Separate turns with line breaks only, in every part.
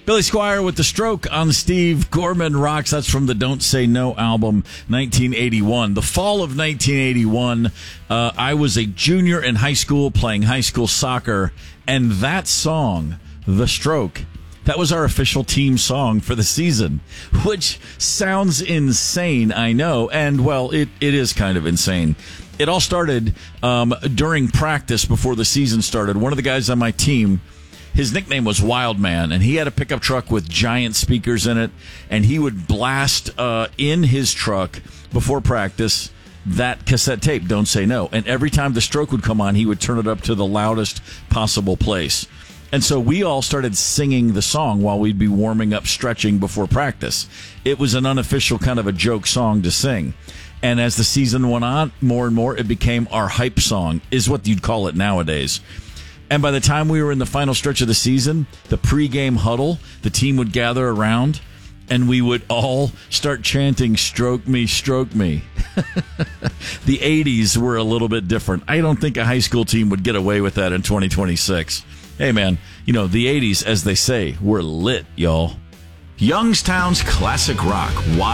Billy Squier with The Stroke on Steve Gorman Rocks. That's from the Don't Say No album, 1981. The fall of 1981, I was a junior in high school playing high school soccer, and that song, The Stroke, that was our official team song for the season, which sounds insane, I know, and, well, it is kind of insane. It all started during practice before the season started. One of the guys on my team, his nickname was Wildman, and he had a pickup truck with giant speakers in it, and he would blast in his truck before practice that cassette tape, Don't Say No. And every time The Stroke would come on, he would turn it up to the loudest possible place. And so we all started singing the song while we'd be warming up, stretching before practice. It was an unofficial kind of a joke song to sing. And as the season went on, more and more, it became our hype song, is what you'd call it nowadays. And by the time we were in the final stretch of the season, the pregame huddle, the team would gather around, and we would all start chanting, "Stroke me, stroke me." The 80s were a little bit different. I don't think a high school team would get away with that in 2026. Hey, man, you know, the 80s, as they say, were lit, y'all. Youngstown's Classic Rock,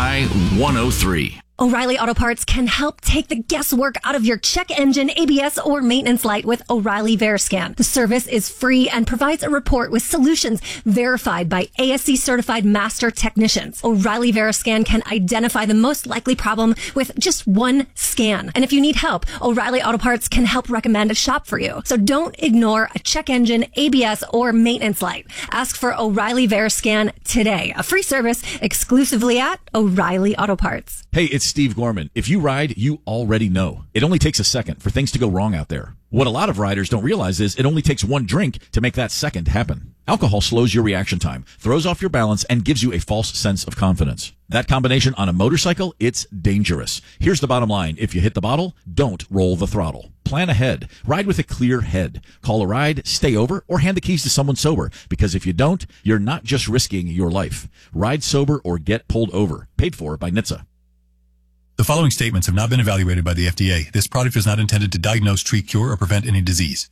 Y103.
O'Reilly Auto Parts can help take the guesswork out of your check engine, ABS, or maintenance light with O'Reilly VeriScan. The service is free and provides a report with solutions verified by ASC certified master technicians. O'Reilly VeriScan can identify the most likely problem with just one scan. And if you need help, O'Reilly Auto Parts can help recommend a shop for you. So don't ignore a check engine, ABS, or maintenance light. Ask for O'Reilly VeriScan today. A free service exclusively at O'Reilly Auto Parts.
Hey, it's Steve Gorman. If you ride, you already know. It only takes a second for things to go wrong out there. What a lot of riders don't realize is it only takes one drink to make that second happen. Alcohol slows your reaction time, throws off your balance, and gives you a false sense of confidence. That combination on a motorcycle, it's dangerous. Here's the bottom line. If you hit the bottle, don't roll the throttle. Plan ahead. Ride with a clear head. Call a ride, stay over, or hand the keys to someone sober. Because if you don't, you're not just risking your life. Ride sober or get pulled over. Paid for by NHTSA.
The following statements have not been evaluated by the FDA. This product is not intended to diagnose, treat, cure, or prevent any disease.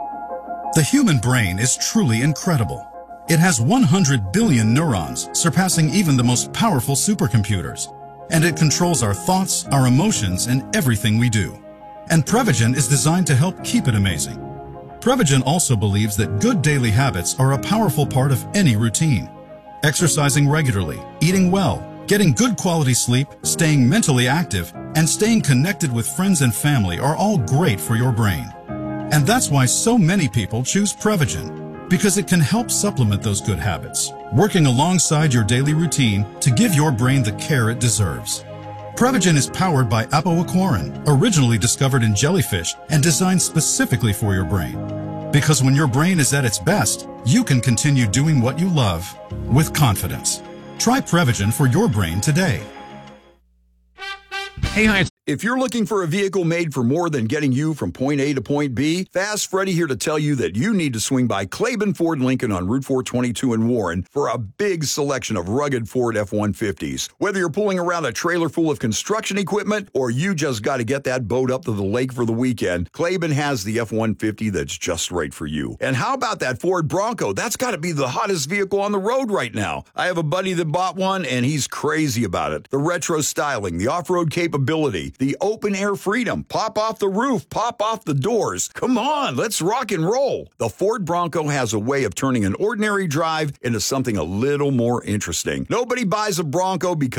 The human brain is truly incredible. It has 100 billion neurons, surpassing even the most powerful supercomputers. And it controls our thoughts, our emotions, and everything we do. And Prevagen is designed to help keep it amazing. Prevagen also believes that good daily habits are a powerful part of any routine. Exercising regularly, eating well, getting good quality sleep, staying mentally active, and staying connected with friends and family are all great for your brain. And that's why so many people choose Prevagen, because it can help supplement those good habits, working alongside your daily routine to give your brain the care it deserves. Prevagen is powered by apoaquarin, originally discovered in jellyfish and designed specifically for your brain. Because when your brain is at its best, you can continue doing what you love with confidence. Try Prevagen for your brain today.
Hey, hi. If you're looking for a vehicle made for more than getting you from point A to point B, Fast Freddy here to tell you that you need to swing by Claiborne Ford Lincoln on Route 422 in Warren for a big selection of rugged Ford F-150s. Whether you're pulling around a trailer full of construction equipment or you just got to get that boat up to the lake for the weekend, Claiborne has the F-150 that's just right for you. And how about that Ford Bronco? That's got to be the hottest vehicle on the road right now. I have a buddy that bought one, and he's crazy about it. The retro styling, the off-road capability, the open-air freedom, pop off the roof, pop off the doors. Come on, let's rock and roll. The Ford Bronco has a way of turning an ordinary drive into something a little more interesting. Nobody buys a Bronco because